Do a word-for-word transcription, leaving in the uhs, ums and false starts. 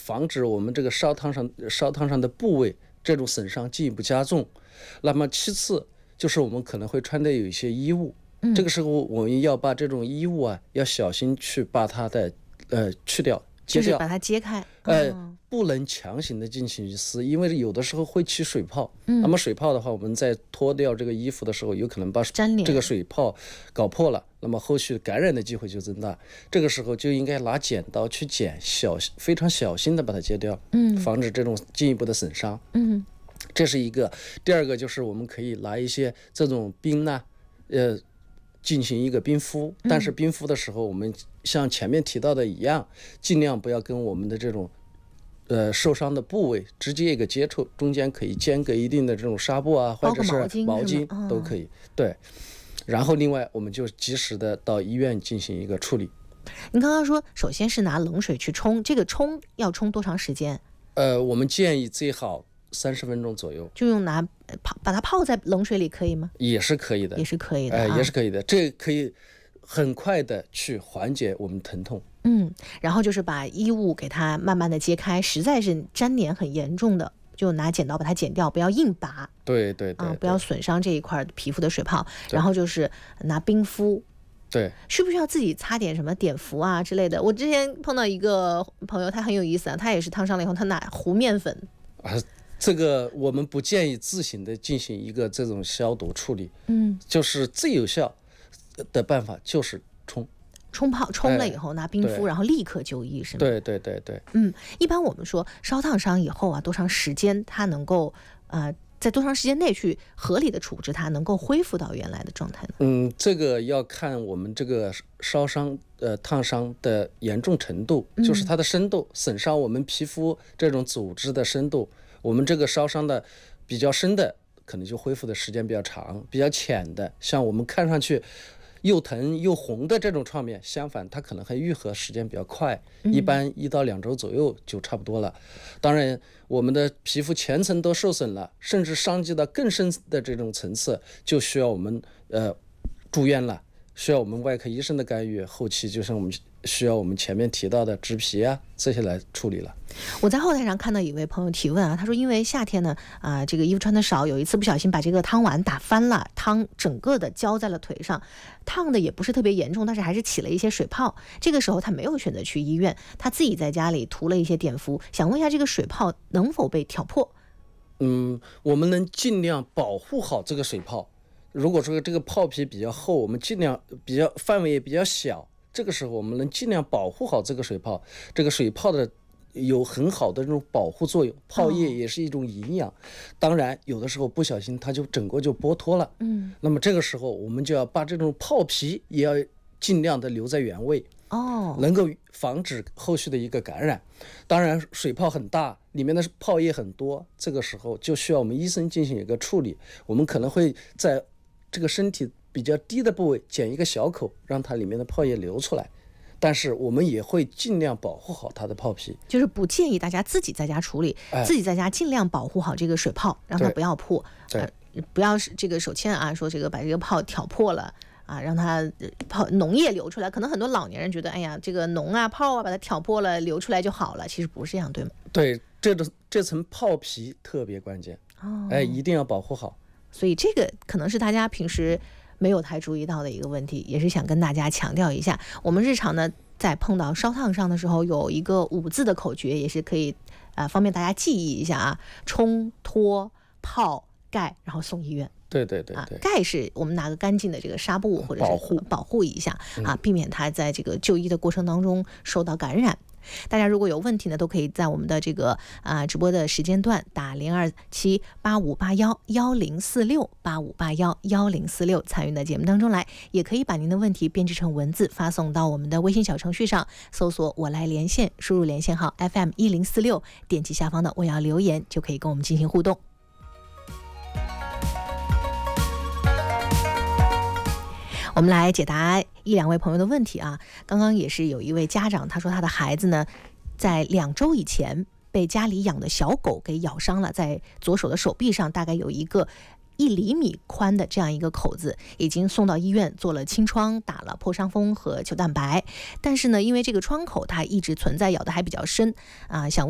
防止我们这个烧烫上烧烫上的部位这种损伤进一步加重。那么其次就是我们可能会穿的有一些衣物，嗯、这个时候我们要把这种衣物啊要小心去把它的呃去掉。 就是把它揭开， 呃，嗯、不能强行的进行撕，因为有的时候会起水泡。 嗯， 那么水泡的话，我们在脱掉这个衣服的时候，有可能把这个水泡搞破了，那么后续感染的机会就增大。这个时候就应该拿剪刀去剪，小非常小心的把它揭掉， 嗯， 防止这种进一步的损伤。 嗯， 这是一个。第二个就是我们可以拿一些这种冰呢，呃。进行一个冰敷，但是冰敷的时候，我们像前面提到的一样，尽量不要跟我们的这种呃受伤的部位直接一个接触，中间可以间隔一定的这种纱布啊，或者是毛巾都可以。对，然后另外我们就及时的到医院进行一个处理。 你刚刚说，首先是拿冷水去冲，这个冲要冲多长时间？ 呃，我们建议最好三十分钟左右， 就用拿泡把它泡在冷水里可以吗？ 也是可以的， 也是可以的， 哎、 啊呃，也是可以的。这可以很快的去缓解我们疼痛。 嗯，然后就是把衣物给它慢慢的揭开，实在是粘连很严重的，就拿剪刀把它剪掉，不要硬拔。 对对 对, 对、 啊，不要损伤这一块皮肤的水泡。然后就是拿冰敷。 对， 需不需要自己擦点什么碘伏啊之类的？我之前碰到一个朋友，他很有意思啊，他也是烫伤了以后，他拿糊面粉啊。这个我们不建议自行的进行一个这种消毒处理， 嗯， 就是最有效的办法就是冲冲泡，冲了以后拿冰敷，哎、然后立刻就医，是吗？ 对对对对， 嗯，一般我们说烧烫伤以后啊，多长时间它能够呃在多长时间内去合理的处置它，能够恢复到原来的状态呢？ 嗯，这个要看我们这个烧伤呃烫伤的严重程度，就是它的深度，损伤我们皮肤这种组织的深度。我们这个烧伤的比较深的，可能就恢复的时间比较长；比较浅的，像我们看上去又疼又红的这种创面，相反它可能还愈合时间比较快，一般一到两周左右就差不多了。当然，我们的皮肤前层都受损了，甚至伤及到更深的这种层次，就需要我们呃住院了，需要我们外科医生的干预，后期就是我们需要我们前面提到的植皮啊这些来处理了。 我在后台上看到一位朋友提问啊，他说因为夏天呢啊、呃、这个衣服穿的少，有一次不小心把这个汤碗打翻了，汤整个的浇在了腿上，烫的也不是特别严重，但是还是起了一些水泡。这个时候他没有选择去医院，他自己在家里涂了一些碘伏，想问一下这个水泡能否被挑破？ 嗯，我们能尽量保护好这个水泡。如果说这个泡皮比较厚，我们尽量比较范围也比较小，这个时候我们能尽量保护好这个水泡。这个水泡的有很好的这种保护作用，泡液也是一种营养。哦、当然，有的时候不小心它就整个就剥脱了。 嗯， 那么这个时候我们就要把这种泡皮也要尽量的留在原位。 哦， 能够防止后续的一个感染。当然，水泡很大，里面的泡液很多，这个时候就需要我们医生进行一个处理。我们可能会在这个身体比较低的部位剪一个小口，让它里面的泡液流出来。但是我们也会尽量保护好它的泡皮， 就是不建议大家自己在家处理，哎、自己在家尽量保护好这个水泡，让它不要破。 对， 呃、不要是这个手欠啊，说这个把这个泡挑破了。啊，让它泡脓液流出来，可能很多老年人觉得，哎呀，这个脓啊、泡啊，把它挑破了流出来就好了，其实不是这样，对吗？ 对，这种这层泡皮特别关键， 哦， 哎，一定要保护好。 所以这个可能是大家平时没有太注意到的一个问题，也是想跟大家强调一下。我们日常呢，在碰到烧烫伤的时候，有一个五字的口诀，也是可以啊、呃，方便大家记忆一下啊：冲、脱、泡、盖，然后送医院。 对对对对， 啊，盖是我们拿个干净的这个纱布或者是保护保护一下啊，避免它在这个就医的过程当中受到感染。大家如果有问题呢，都可以在我们的这个啊直播的时间段打零二七八五八幺幺零四六八五八幺幺零四六参与到节目当中来，也可以把您的问题编辑成文字发送到我们的微信小程序上，搜索我来连线，输入连线号 F M 一零四六，点击下方的我要留言，就可以跟我们进行互动。我们来解答一两位朋友的问题啊。刚刚也是有一位家长，他说他的孩子呢，在两周以前被家里养的小狗给咬伤了，在左手的手臂上大概有一个一厘米宽的这样一个口子，已经送到医院做了清创，打了破伤风和球蛋白。但是呢，因为这个创口它一直存在，咬得还比较深啊，想问